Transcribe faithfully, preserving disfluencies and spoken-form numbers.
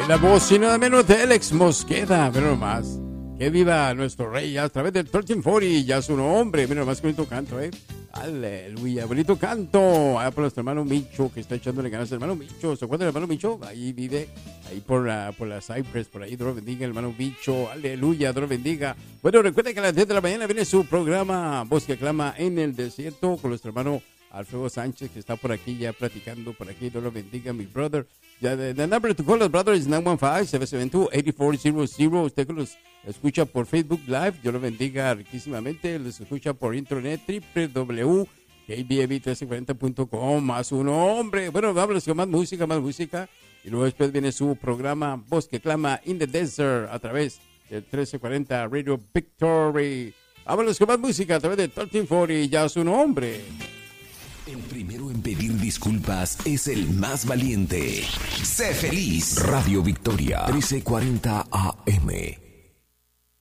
En la voz y nada menos de Alex Mosqueda, pero nomás. Que viva nuestro rey a través del trece cuarenta, ya su nombre. Mira nomás que bonito canto, eh. Aleluya, bonito canto. Allá por nuestro hermano Micho, que está echándole ganas al hermano Micho. ¿Se acuerdan del hermano Micho? Ahí vive, ahí por la, por la Cypress, por ahí. Dios lo bendiga, hermano Micho. Aleluya, Dios lo bendiga. Bueno, recuerden que a las diez de la mañana viene su programa Voz que Clama en el Desierto con nuestro hermano Alfredo Sánchez, que está por aquí ya platicando por aquí. Dios lo bendiga, mi brother. Ya, the, the number to call us, brother, is nine one five, seven seven two, eight four zero zero. Usted que los escucha por Facebook Live, Dios lo bendiga riquísimamente. Los escucha por internet, doble u doble u doble u punto k b b trece cuarenta punto com. Más un hombre. Bueno, vámonos con más música, más música. Y luego después viene su programa Voz que Clama in the Desert a través del trece cuarenta Radio Victory. Vámonos con más música a través del trece cuarenta, ya su nombre. El primero en pedir disculpas es el más valiente. Sé feliz. Radio Victoria, trece cuarenta A M.